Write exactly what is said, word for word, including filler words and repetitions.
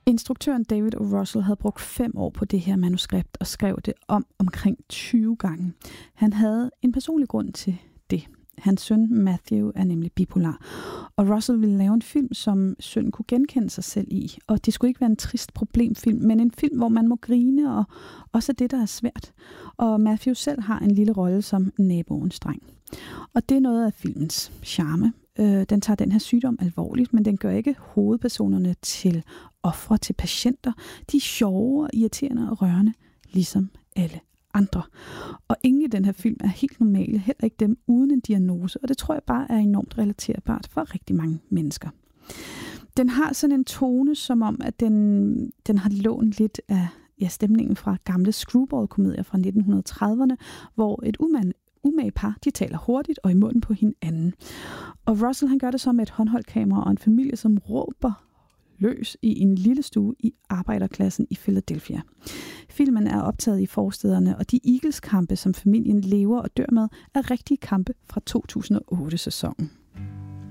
Instruktøren David O. Russell havde brugt fem år på det her manuskript og skrev det om omkring tyve gange. Han havde en personlig grund til det. Hans søn Matthew er nemlig bipolar, og Russell ville lave en film, som sønnen kunne genkende sig selv i. Og det skulle ikke være en trist problemfilm, men en film, hvor man må grine, og også det, der er svært. Og Matthew selv har en lille rolle som naboens dreng. Og det er noget af filmens charme. Øh, den tager den her sygdom alvorligt, men den gør ikke hovedpersonerne til ofre, til patienter. De er sjove, irriterende og rørende, ligesom alle andre. Og ingen i den her film er helt normale, heller ikke dem uden en diagnose, og det tror jeg bare er enormt relaterbart for rigtig mange mennesker. Den har sådan en tone, som om, at den, den har lånt lidt af ja, stemningen fra gamle screwball-komedier fra nitten trediverne, hvor et umage, umage par, de taler hurtigt og i munden på hinanden. Og Russell, han gør det så med et håndholdt kamera og en familie, som råber løs i en lille stue i arbejderklassen i Philadelphia. Filmen er optaget i forstæderne, og de Eagles-kampe, som familien lever og dør med, er rigtige kampe fra to tusind og otte-sæsonen.